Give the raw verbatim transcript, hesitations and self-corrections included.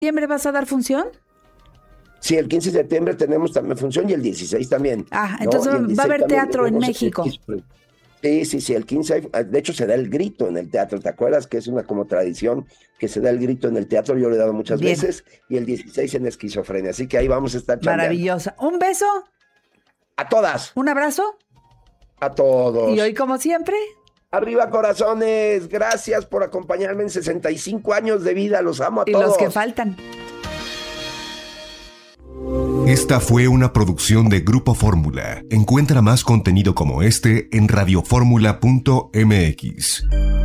septiembre vas a dar función? Sí, el quince de septiembre tenemos también función y el dieciséis también. Ah, entonces ¿no? va a haber teatro en México. Sí, sí, sí, el quince, de hecho se da el grito en el teatro, ¿te acuerdas? Que es una como tradición que se da el grito en el teatro, yo lo he dado muchas Bien. veces, y el dieciséis en Esquizofrenia, así que ahí vamos a estar chambeando. Maravillosa. ¿Un beso? A todas. ¿Un abrazo? A todos. ¿Y hoy como siempre? Arriba corazones, gracias por acompañarme en sesenta y cinco años de vida, los amo a y todos. Y los que faltan. Esta fue una producción de Grupo Fórmula. Encuentra más contenido como este en radioformula punto m x.